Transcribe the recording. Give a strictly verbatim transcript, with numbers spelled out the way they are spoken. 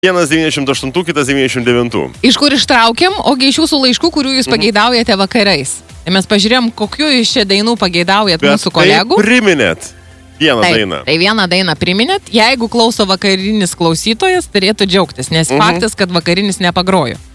Vienas devyniasdešimt aštuntų, kitas devyniasdešimt devintų. Iš kur ištraukiam, ogi iš jūsų laiškų, kurių jūs pageidaujate vakarais. Tai mes pažiūrėjom, kokiu iš čia dainų pageidaujat Bet mūsų kolegų. Tai priminėt vieną Taip, dainą. Tai vieną dainą priminėt. Jeigu klauso vakarinis klausytojas, turėtų džiaugtis, nes Mhm. faktas, kad vakarinis nepagrojo.